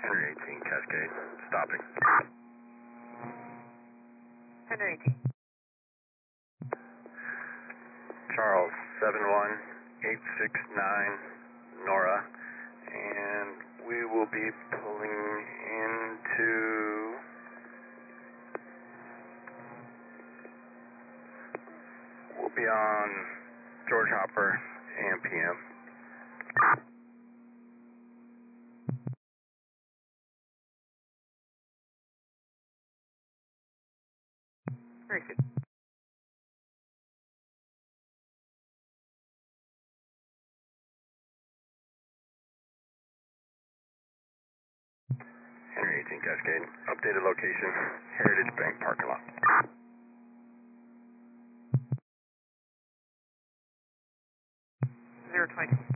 Henry 18 Cascade, stopping. Henry 18. Charles 71869 Nora, and we will be pulling into we'll be on George Hopper AM PM. Very good. Henry 18 Cascade, updated location, Heritage Bank parking lot. 020.